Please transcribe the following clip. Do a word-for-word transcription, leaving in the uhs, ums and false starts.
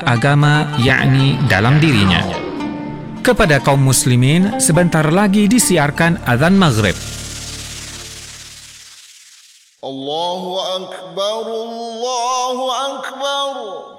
agama, yakni dalam dirinya. Kepada kaum muslimin, sebentar lagi disiarkan azan maghrib. Allahu Akbar, Allahu Akbar.